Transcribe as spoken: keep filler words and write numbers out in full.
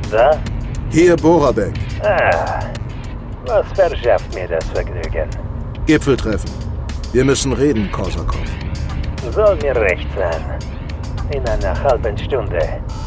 Da? Hier Borabek. Ah, was verschafft mir das Vergnügen? Gipfeltreffen. Wir müssen reden, Korsakov. Soll mir recht sein. In einer halben Stunde.